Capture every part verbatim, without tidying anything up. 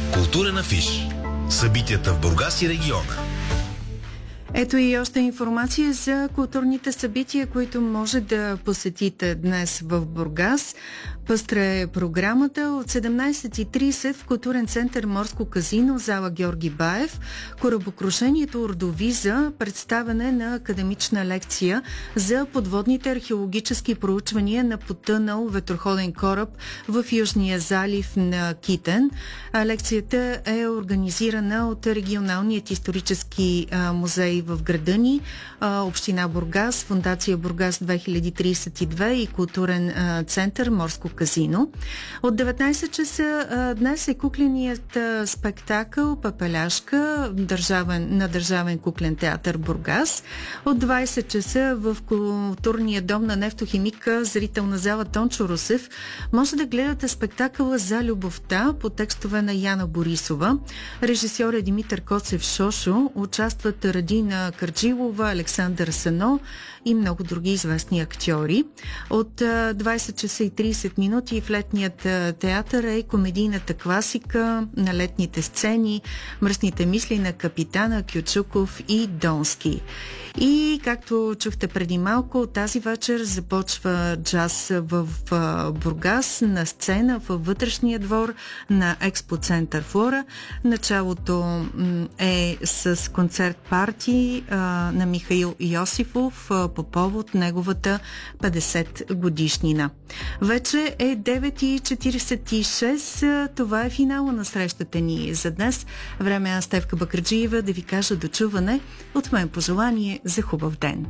Културен афиш. Събитията в Бургас и региона. Ето и още информация за културните събития, които може да посетите днес в Бургас. Пъстра е програмата от седемнайсет и трийсет в културен център Морско казино, зала Георги Баев. Корабокрушението Ордовиза, представяне на академична лекция за подводните археологически проучвания на потънал ветроходен кораб в Южния залив на Китен. Лекцията е организирана от Регионалният исторически музей в града ни, община Бургас, Фондация Бургас две хиляди трийсет и две и културен център Морско казино. От деветнайсет часа днес е кукленият спектакъл Пепеляшка държавен, на Държавен куклен театър Бургас. От двайсет часа в културния дом на нефтохимика, зрителна зала Тончо Русев, може да гледате спектакъла За любовта по текстове на Яна Борисова. Режисьор е Димитър Коцев Шошо. Участват Радина Карджилова, Александър Сано и много други известни актьори. От двайсет часа и трийсет минути в летният театър е комедийната класика на летните сцени, Мръсните мисли на капитана Кючуков и Донски. И както чухте преди малко, тази вечер започва джаз в Бургас на сцена във вътрешния двор на Експо Център Флора. Началото е с концерт парти на Михаил Йосифов по повод неговата петдесет годишнина. Вече е девет и четирийсет и шест. Това е финала на срещата ни за днес. Време е Стефка Бакърджиева да ви кажа до чуване. От мен пожелание за хубав ден.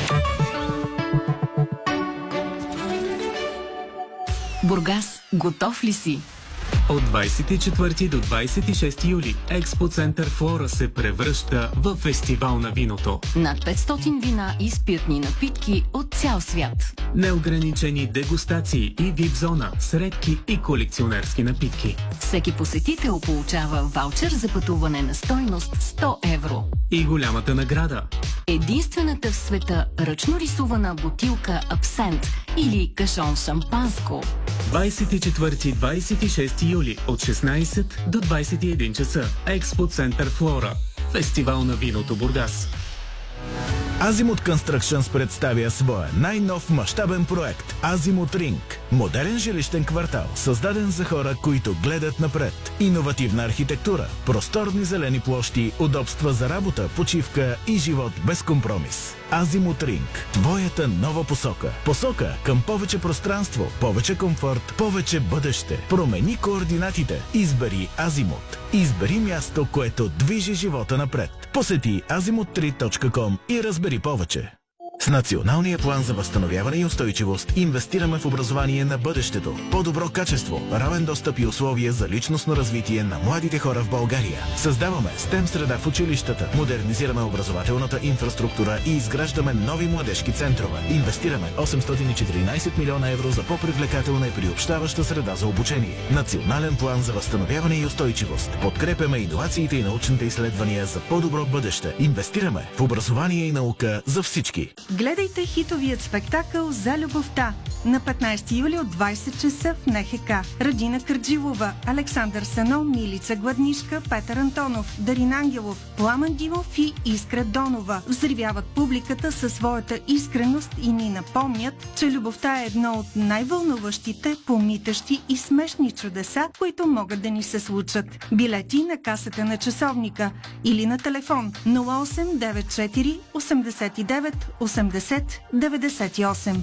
Бургас, готов ли си? От двайсет и четвърти до двайсет и шести юли Експо Център Флора се превръща в фестивал на виното. Над петстотин вина и спиртни напитки от цял свят. Неограничени дегустации и вип зона с редки и колекционерски напитки. Всеки посетител получава ваучер за пътуване на стойност сто евро. И голямата награда. Единствената в света ръчно рисувана бутилка абсент или кашон шампанско. двайсет и четвърти до двайсет и шести юли от шестнайсет до двайсет и един часа. Експо Център Флора. Фестивал на виното Бургас. Азимут Constructions представя своя най-нов мащабен проект Азимут Ринг. Модерен жилищен квартал, създаден за хора, които гледат напред. Иновативна архитектура, просторни зелени площи, удобства за работа, почивка и живот без компромис. Азимут Ринг. Твоята нова посока. Посока към повече пространство, повече комфорт, повече бъдеще. Промени координатите. Избери Азимут. Избери място, което движи живота напред. Посети азимут три точка ком и разбери повече. С Националния план за възстановяване и устойчивост инвестираме в образование на бъдещето. По-добро качество, равен достъп и условия за личностно развитие на младите хора в България. Създаваме стем среда в училищата, модернизираме образователната инфраструктура и изграждаме нови младежки центрове. Инвестираме осемстотин и четиринайсет милиона евро за по-привлекателна и приобщаваща среда за обучение. Национален план за възстановяване и устойчивост. Подкрепяме иновациите и научните изследвания за по-добро бъдеще. Инвестираме в образование и наука за всички. Гледайте хитовият спектакъл За любовта на петнайсети юли от двайсет часа в НХК. Радина Карджилова, Александър Сано, Милица Гладнишка, Петър Антонов, Дарин Ангелов, Пламен Димов и Искра Донова взривяват публиката със своята искреност и ни напомнят, че любовта е едно от най-вълнуващите, помитащи и смешни чудеса, които могат да ни се случат. Билети на касата на часовника или на телефон нула осем деветдесет и четири осемдесет и девет осемдесет деветдесет и осем.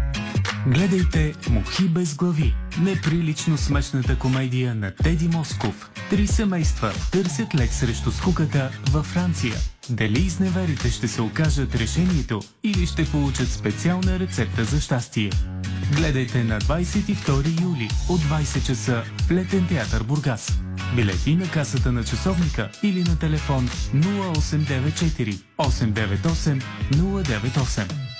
Гледайте Мухи без глави. Неприлично смешната комедия на Теди Москов. Три семейства търсят лек срещу скуката във Франция. Дали изневерите ще се окажат решението или ще получат специална рецепта за щастие? Гледайте на двайсет и втори юли от двайсет часа в Летен театър Бургас. Билети на касата на часовника или на телефон нула осем деветдесет и четири осемстотин и деветдесет и осем нула девет осем.